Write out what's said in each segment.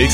Mix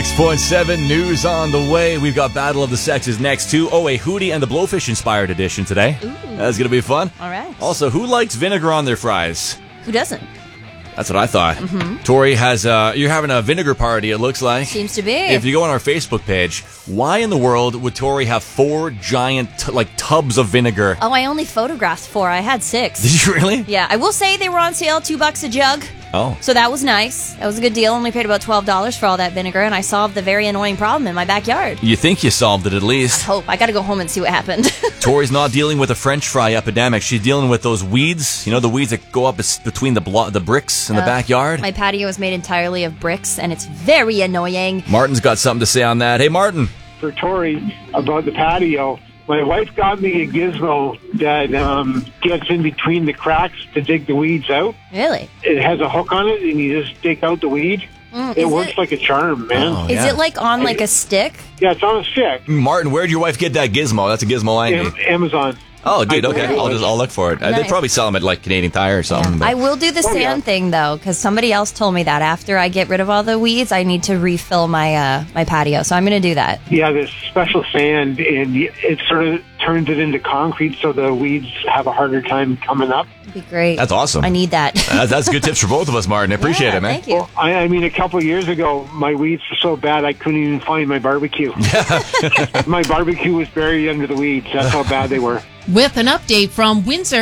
96.7 news on the way. We've got Battle of the Sexes next too. Oh, a Hootie and the Blowfish inspired edition today. Ooh. That's going to be fun. All right. Also, who likes vinegar on their fries? Who doesn't? That's what I thought. Tori has, you're having a vinegar party, it looks like. Seems to be. If you go on our Facebook page, why in the world would Tori have 4 giant, tubs of vinegar? Oh, I only photographed 4. I had 6. Did you really? Yeah, I will say they were on sale, $2 a jug. Oh. So that was nice. That was a good deal. Only paid about $12 for all that vinegar, and I solved the very annoying problem in my backyard. You think you solved it at I least. hope. I gotta go home and see what happened. Tori's not dealing with a French fry epidemic. She's dealing with those weeds. You know, the weeds that go up between the bricks in the backyard? My patio is made entirely of bricks, and it's very annoying. Martin's got something to say on that. Hey, Martin. For Tori about the patio, my wife got me a gizmo that gets in between the cracks to dig the weeds out. Really? It has a hook on it, and you just dig out the weed. It works like a charm, man. Oh, Is yeah. it like on like a stick? Yeah, it's on a stick. Martin, where'd your wife get that gizmo? That's a gizmo I need. Amazon. Oh, dude, I- okay. I'll look for it. They Nice. probably sell them at like Canadian Tire or something. I But will do the Oh, yeah. sand thing though, because somebody else told me that after I get rid of all the weeds, I need to refill my my patio. So I'm going to do that. Yeah, there's special sand, and it sort of turns it into concrete, so the weeds have a harder time coming up. It'd be great. That's awesome. I need that. That's good tips for both of us, Martin. I appreciate Yeah, it, man. Thank you. Well, I mean, a couple of years ago, my weeds were so bad I couldn't even find my barbecue. My barbecue was buried under the weeds. That's how bad they were. With an update from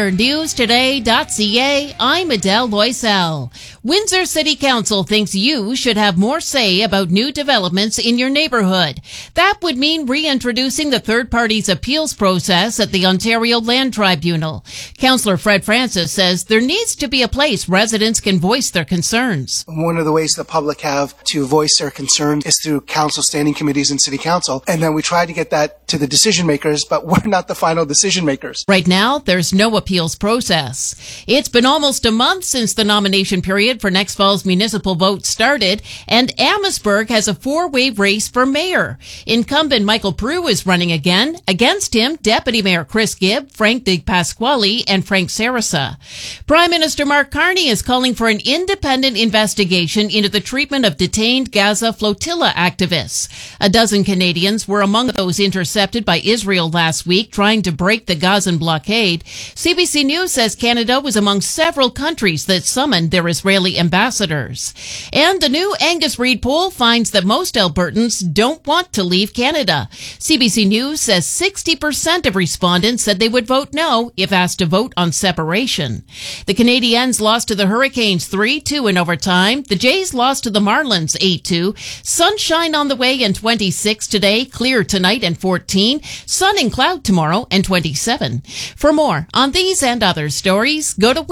WindsorNewsToday.ca, I'm Adele Loisel. Windsor City Council thinks you should have more say about new developments in your neighborhood. That would mean reintroducing the third party's appeals process at the Ontario Land Tribunal. Councillor Fred Francis says there needs to be a place residents can voice their concerns. One of the ways the public have to voice their concerns is through council standing committees and city council. And then we try to get that to the decision makers, but we're not the final decision makers. Right now, there's no appeals process. It's been almost a month since the nomination period for next fall's municipal vote started, and Amherstburg has a 4-way race for mayor. Incumbent Michael Peru is running again. Against him, Deputy Mayor Chris Gibb, Frank Di Pasquale, and Frank Sarasa. Prime Minister Mark Carney is calling for an independent investigation into the treatment of detained Gaza flotilla activists. A dozen Canadians were among those intercepted by Israel last week trying to break the Gazan blockade. CBC News says Canada was among several countries that summoned their Israeli ambassadors. And the new Angus Reid poll finds that most Albertans don't want to leave Canada. CBC News says 60% of respondents said they would vote no if asked to vote on separation. The Canadiens lost to the Hurricanes 3-2 in overtime. The Jays lost to the Marlins 8-2. Sunshine on the way and 26 today, clear tonight and 14. Sun and cloud tomorrow and 27. For more on these and other stories, go to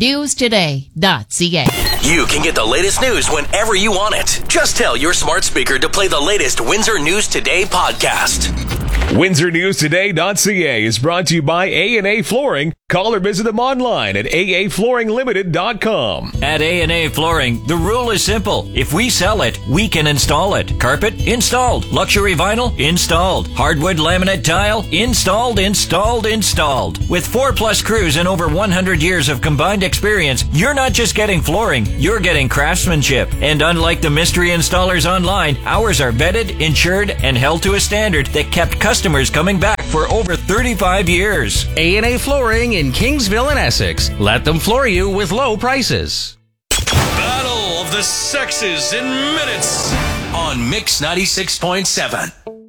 WindsorNewsToday.ca. You can get the latest news whenever you want it. Just tell your smart speaker to play the latest Windsor News Today podcast. WindsorNewsToday.ca is brought to you by A&A Flooring. Call or visit them online at aaflooringlimited.com. At A&A Flooring, the rule is simple. If we sell it, we can install it. Carpet? Installed. Luxury vinyl? Installed. Hardwood laminate tile? Installed. With 4+ crews and over 100 years of combined experience, you're not just getting flooring, you're getting craftsmanship. And unlike the mystery installers online, ours are vetted, insured, and held to a standard that kept customers coming back for over 35 years. A&A Flooring in Kingsville and Essex. Let them floor you with low prices. Battle of the Sexes in minutes on Mix 96.7.